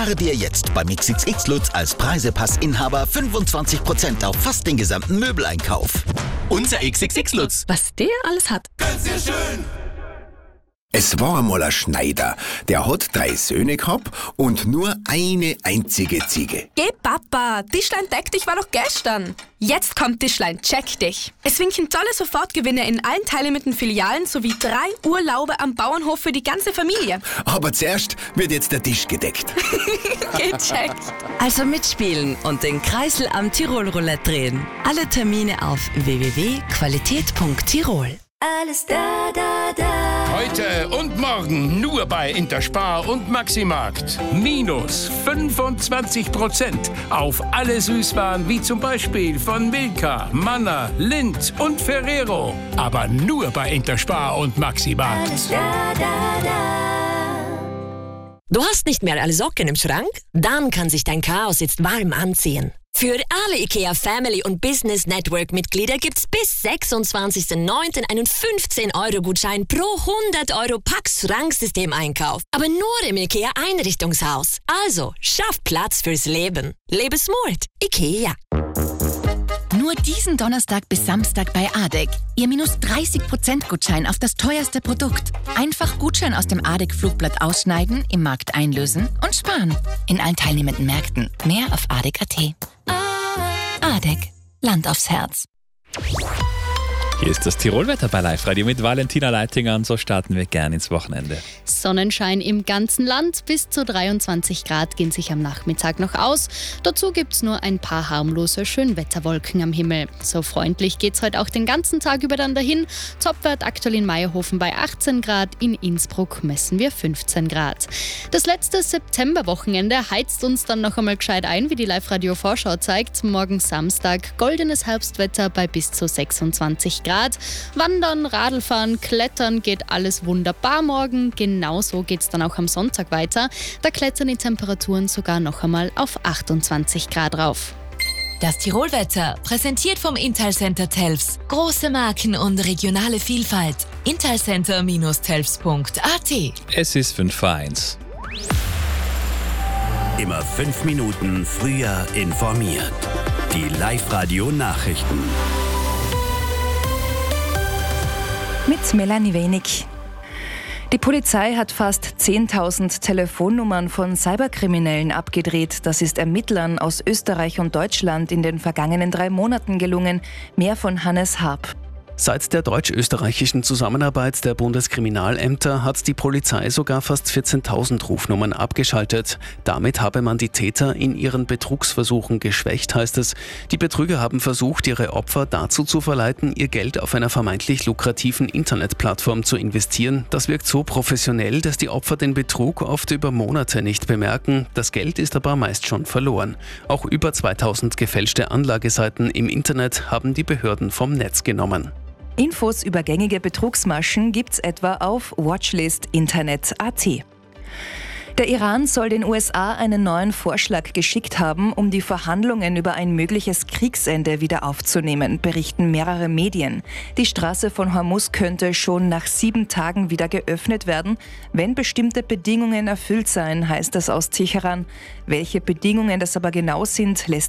Spare dir jetzt beim XXX Lutz als Preisepass-Inhaber 25% auf fast den gesamten Möbeleinkauf. Unser XXX Lutz. Was der alles hat. Ganz sehr schön. Es war einmal ein Schneider, der hat 3 Söhne gehabt und nur eine einzige Ziege. Geh Papa, Tischlein deck dich war doch gestern. Jetzt kommt Tischlein check dich. Es winken tolle Sofortgewinne in allen Teilnehmenden Filialen sowie 3 Urlaube am Bauernhof für die ganze Familie. Aber zuerst wird jetzt der Tisch gedeckt. Gecheckt. Also mitspielen und den Kreisel am Tirol-Roulette drehen. Alle Termine auf www.qualität.tirol. Alles da, da, da. Heute und morgen nur bei Interspar und Maximarkt. Minus 25% auf alle Süßwaren wie zum Beispiel von Milka, Manna, Lindt und Ferrero. Aber nur bei Interspar und Maximarkt. Alles da, da, da. Du hast nicht mehr alle Socken im Schrank? Dann kann sich dein Chaos jetzt warm anziehen. Für alle IKEA Family und Business Network Mitglieder gibt's bis 26.09. einen 15-Euro-Gutschein pro 100 Euro Pax-Schranksystem-Einkauf. Aber nur im IKEA Einrichtungshaus. Also, schaff Platz fürs Leben. Lebe smart. IKEA. Nur diesen Donnerstag bis Samstag bei ADEC. Ihr minus 30% Gutschein auf das teuerste Produkt. Einfach Gutschein aus dem ADEC-Flugblatt ausschneiden, im Markt einlösen und sparen. In allen teilnehmenden Märkten. Mehr auf ADEC.at. ADEC. Land aufs Herz. Hier ist das Tirolwetter bei Live Radio mit Valentina Leitinger und so starten wir gern ins Wochenende. Sonnenschein im ganzen Land, bis zu 23 Grad gehen sich am Nachmittag noch aus. Dazu gibt es nur ein paar harmlose Schönwetterwolken am Himmel. So freundlich geht es heute auch den ganzen Tag über dann dahin. Topwert aktuell in Meierhofen bei 18 Grad, in Innsbruck messen wir 15 Grad. Das letzte Septemberwochenende heizt uns dann noch einmal gescheit ein, wie die Live-Radio-Vorschau zeigt. Morgen Samstag goldenes Herbstwetter bei bis zu 26 Grad. Wandern, Radlfahren, Klettern geht alles wunderbar morgen. Genauso geht es dann auch am Sonntag weiter. Da klettern die Temperaturen sogar noch einmal auf 28 Grad rauf. Das Tirolwetter, präsentiert vom Intal-Center Telfs. Große Marken und regionale Vielfalt. Intalcenter-telfs.at. Es ist 5:01. Immer 5 Minuten früher informiert. Die Live-Radio-Nachrichten. Mit Melanie Wenig. Die Polizei hat fast 10.000 Telefonnummern von Cyberkriminellen abgedreht. Das ist Ermittlern aus Österreich und Deutschland in den vergangenen 3 Monaten gelungen. Mehr von Hannes Harp. Seit der deutsch-österreichischen Zusammenarbeit der Bundeskriminalämter hat die Polizei sogar fast 14.000 Rufnummern abgeschaltet. Damit habe man die Täter in ihren Betrugsversuchen geschwächt, heißt es. Die Betrüger haben versucht, ihre Opfer dazu zu verleiten, ihr Geld auf einer vermeintlich lukrativen Internetplattform zu investieren. Das wirkt so professionell, dass die Opfer den Betrug oft über Monate nicht bemerken. Das Geld ist aber meist schon verloren. Auch über 2000 gefälschte Anlageseiten im Internet haben die Behörden vom Netz genommen. Infos über gängige Betrugsmaschen gibt's etwa auf watchlistinternet.at. Der Iran soll den USA einen neuen Vorschlag geschickt haben, um die Verhandlungen über ein mögliches Kriegsende wieder aufzunehmen, berichten mehrere Medien. Die Straße von Hormuz könnte schon nach 7 Tagen wieder geöffnet werden, wenn bestimmte Bedingungen erfüllt seien, heißt es aus Teheran. Welche Bedingungen das aber genau sind, lässt